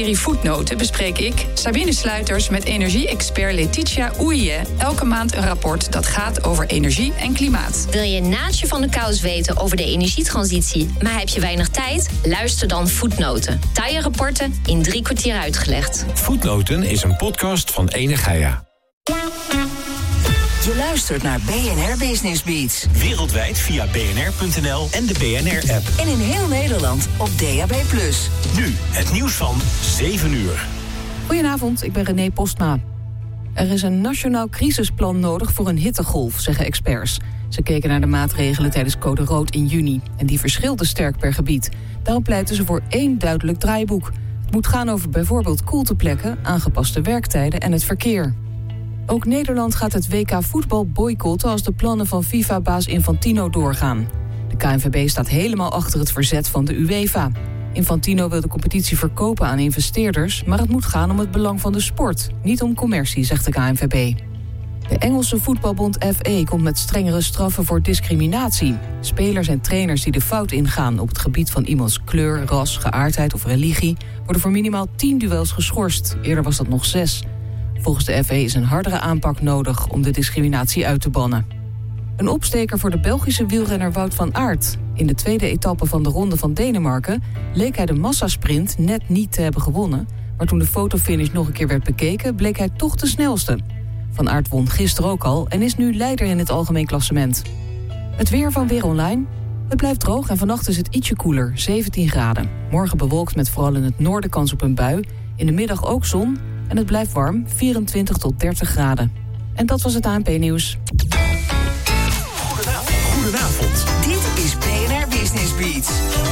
serie Voetnoten bespreek ik, Sabine Sluiters, met energie-expert Letitia Oeije elke maand een rapport dat gaat over energie en klimaat. Wil je naadje van de kous weten over de energietransitie, maar heb je weinig tijd? Luister dan Voetnoten. Taaie rapporten in 3 kwartier uitgelegd. Voetnoten is een podcast van Enegaia. Je luistert naar BNR Business Beats. Wereldwijd via bnr.nl en de BNR-app. En in heel Nederland op DAB+. Nu het nieuws van 7 uur. Goedenavond, ik ben René Postma. Er is een nationaal crisisplan nodig voor een hittegolf, zeggen experts. Ze keken naar de maatregelen tijdens Code Rood in juni. En die verschilden sterk per gebied. Daarom pleiten ze voor 1 duidelijk draaiboek. Het moet gaan over bijvoorbeeld koelteplekken, aangepaste werktijden en het verkeer. Ook Nederland gaat het WK voetbal boycotten als de plannen van FIFA-baas Infantino doorgaan. De KNVB staat helemaal achter het verzet van de UEFA. Infantino wil de competitie verkopen aan investeerders, maar het moet gaan om het belang van de sport, niet om commercie, zegt de KNVB. De Engelse voetbalbond FA komt met strengere straffen voor discriminatie. Spelers en trainers die de fout ingaan op het gebied van iemands kleur, ras, geaardheid of religie worden voor minimaal 10 duels geschorst. Eerder was dat nog 6. Volgens de FA is een hardere aanpak nodig om de discriminatie uit te bannen. Een opsteker voor de Belgische wielrenner Wout van Aert. In de tweede etappe van de Ronde van Denemarken leek hij de massasprint net niet te hebben gewonnen. Maar toen de fotofinish nog een keer werd bekeken, bleek hij toch de snelste. Van Aert won gisteren ook al en is nu leider in het algemeen klassement. Het weer van Weer Online. Het blijft droog en vannacht is het ietsje koeler, 17 graden. Morgen bewolkt met vooral in het noorden kans op een bui. In de middag ook zon. En het blijft warm, 24 tot 30 graden. En dat was het ANP-nieuws. Goedenavond. Dit is BNR Business Beats.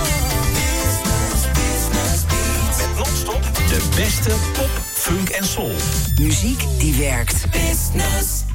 Met non-stop de beste pop, funk en soul. Muziek die werkt. Business